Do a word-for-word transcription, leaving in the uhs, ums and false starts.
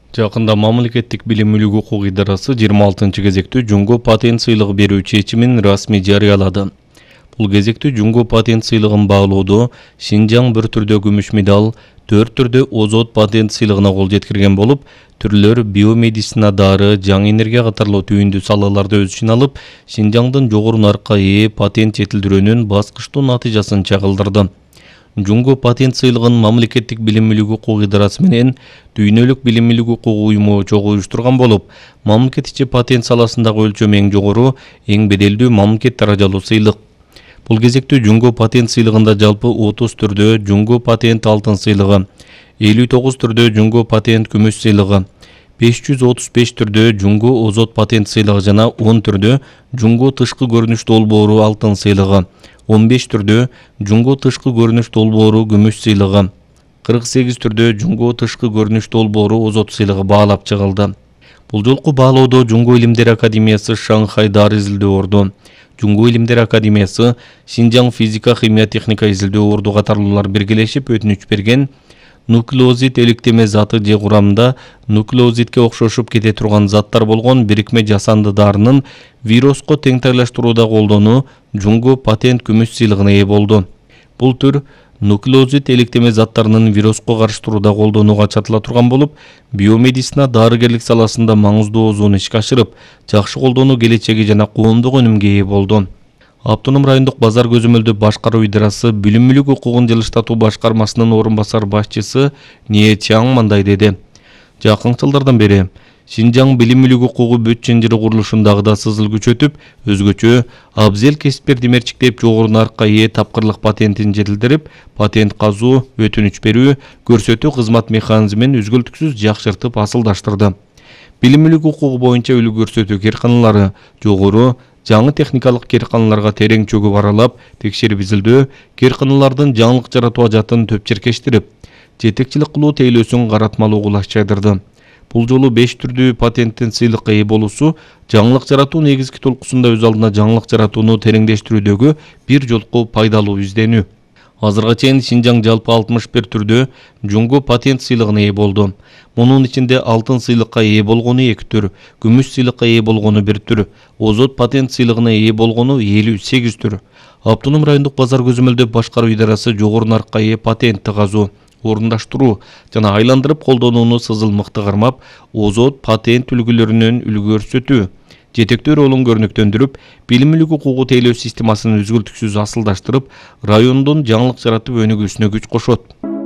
Жакында мамлекеттик билим мүлүк укук идарасы жыйырма алтынчы кезектүү жуңго патент сыйлыгы берүү чечимин расмий жарыялады. Бул кезектүү жуңго патент сыйлыгын баалоодо Шинжаң бир түрдө күмүш медаль, төрт түрдө озот патент сыйлыгына кол жеткирген болуп, түрлөр биомедицина, дары, жаңы энергия катарлуу түйүндүү салаларда өз ишин алып, Шинжаңдын жогору нарыкка ээ патент жетилдирүүнүн баскычтуу натыйжасын чагылдырды. Жуңго патент сыйлыгын мамлекеттик билим мүлүк укук идарасы менен дүйнөлүк билим мүлүк укук уюму чогуу уюштурган болуп, мамлекет ичи патент саласындагы өлчөмү эң жогору, эң беделдүү мамлекет даражалуу сыйлык. Бул кезектүү жуңго патент сыйлыгында жалпы отуз түрдө жуңго патент алтын сыйлыгы, элүү тогуз түрдө жуңго патент күмүш сыйлыгы, беш жүз отуз беш түрдө жуңго озот патент сыйлыгы жана он түрдө жуңго тышкы көрүнүш долбоору алтын сыйлыгы, он беш түрдө жуңго тышкы көрүнүш долбоору күмүш сыйлыгы, кырк сегиз түрдө жуңго тышкы көрүнүш долбоору озот сыйлыгы баалап чыгылды. Бул жолку баалоодо Жуңго илимдер академиясы Шанхай дары изилдөө орду, Жуңго илимдер академиясы Шинжаң физика, химия, техника изилдөө орду катарлуулар биргелешип өтүнүч берген. Нуклеозид электеме заты же курамында нуклеозидке окшошуп кете турган заттар болгон бирикме жасанды дарынын вируско теңтайлаштырууда колдонуу жуңго патент күмүш сыйлыгына ээ болду. Бул түр нуклеозид электеме заттарынын вируско каршы турууда колдонууга чатыла турган болуп, биомедицина, дарыгерлик саласында маңыздуу озун ишке ашырып, жакшы колдонуу келечеги жана коомдук өнүмгө ээ болду. Автоном райондук базар көзөмөлдөө башкаруу идарасы билим мүлүк укугун жылыштатуу башкармасынын орун басар башчысы Не Чаң мындай деди. Жакын жылдардан бери Шинжаң билим мүлүк укугу бүт чынжыры курулушундагы да сызыл күчөтүп, өзгөчө абзел кесиптерди мерчиктеп жогору нарыкка ээ тапкырлык патентин жетилдирип, патент казуу, өтүнүч берүү, көрсөтүү кызмат механизмин үзгүлтүксүз жакшыртып асылдаштырды. Билим мүлүк укугу боюнча үлгү көрсөтүү кээрканалары жогору, жаңы техникалык кээрканаларга терең чөгүп аралап, текшерип изилдөө, кээрканалардын жаңылык жаратуу ажатын төпчеркештирип, жетекчилик кылуу тейлөөсүн каратмалуу кулаш жайдырды. Бул жолу беш түрдүү патенттин сыйлыкка ээ болуусу жаңылык жаратуу негизги толкусунда өз алдына жаңылык жаратууну тереңдештирүүдөгү бир жолку пайдалуу изденүү. Азырга чейин Шинжаң жалпы алтымыш бир түрдө жуңго патент сыйлыгына ээ болду. Мунун ичинде алтын сыйлыкка ээ болгону эки түр, күмүш сыйлыкка ээ болгону бир түр, озот патент сыйлыгына ээ болгону элүү сегиз түр. Автоном райондук базар көзөмөлдөө башкаруу идарасы жогору нарыкка ээ патентти казуу, орундаштыруу жана айландырып колдонууну сызыл мыкты кармап, озот патент үлгүлөрүнөн үлгү көрсөтүү, жетектөө ролун көрнөктөндүрүп, билим мүлүк укугу тейлөө системасын үзгүлтүксүз асылдаштырып, райондун жаңылык жаратып өнүгүүсүнө күч кошот.